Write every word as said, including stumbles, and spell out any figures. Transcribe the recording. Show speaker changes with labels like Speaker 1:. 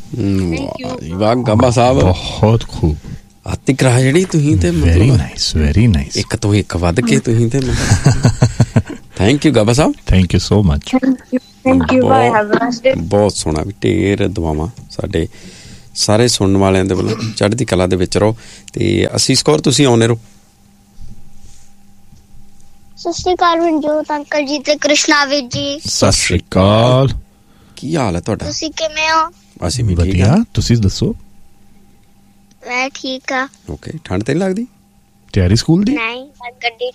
Speaker 1: ਵਾਹ ਗਾਬਾ ਸਾਹਿਬ,
Speaker 2: ਬਹੁਤ ਖੂਬ।
Speaker 1: ਆਤੀ ਕਰਾ ਜਿਹੜੀ ਤੁਸੀਂ ਤੇ
Speaker 2: ਵੈਰੀ ਨਾਈਸ, ਵੈਰੀ ਨਾਈਸ।
Speaker 1: ਇੱਕ ਤੋਂ ਇੱਕ ਵੱਧ ਕੇ ਤੁਸੀਂ ਤੇ thank you Gaba Sahib,
Speaker 2: thank you so much.
Speaker 3: Thank you, bye, have a nice day.
Speaker 1: ਬਹੁਤ ਸੋਹਣਾ ਵੀ, ਢੇਰ ਦੁਆਵਾਂ ਸਾਡੇ ਸਾਰੇ ਸੁਣਨ ਵਾਲਿਆਂ ਦੇ ਵੱਲੋਂ। ਚੜ੍ਹਦੀ ਕਲਾ ਦੇ ਵਿੱਚ ਰਹੋ। ਤੇ ਅਸੀਸ ਕੌਰ ਤੁਸੀਂ ਆਉਂਦੇ ਰਹੋ।
Speaker 4: ਸਤਿ ਸ਼੍ਰੀ ਅਕਾਲ ਮਨਜੋਤ ਅੰਕਲ ਜੀ ਤੇ ਕ੍ਰਿਸ਼ਨਾ ਵੀਰ ਜੀ।
Speaker 2: ਸਤਿ ਸ਼੍ਰੀ ਅਕਾਲ।
Speaker 1: ਕੀ ਹਾਲ ਹੈ ਤੁਹਾਡਾ?
Speaker 4: ਤੁਸੀਂ ਕਿਵੇਂ ਹੋ?
Speaker 1: ਅਸੀਂ ਵੀ ਠੀਕ
Speaker 2: ਵਧੀਆ, ਤੁਸੀਂ ਦੱਸੋ?
Speaker 4: ਮੈਂ ਠੀਕ ਆ।
Speaker 1: ਓਕੇ, ਠੰਡ ਤੇ ਨਹੀਂ ਲੱਗਦੀ?
Speaker 2: ਤਿਆਰੀ ਸਕੂਲ ਦੀ?
Speaker 4: ਨਹੀਂ, ਗੱਡੀ